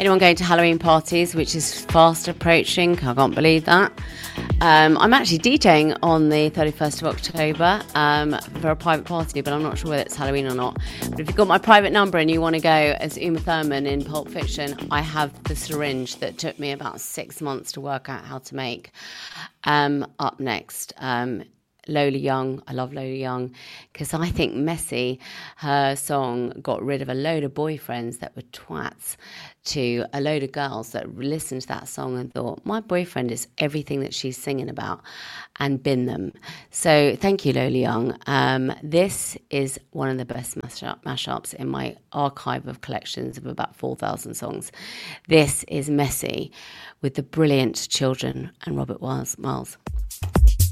Anyone going to Halloween parties, which is fast approaching? I can't believe that. I'm actually DJing on the 31st of October for a private party, but I'm not sure whether it's Halloween or not. But if you've got my private number and you want to go as Uma Thurman in Pulp Fiction, I have the syringe that took me about 6 months to work out how to make. Up next, Lola Young. I love Lola Young because I think Messy, her song, got rid of a load of boyfriends that were twats to a load of girls that listened to that song and thought, my boyfriend is everything that she's singing about, and bin them. So thank you, Lola Young. This is one of the best mashups in my archive of collections of about 4,000 songs. This is Messy with the brilliant Children and Robert Miles.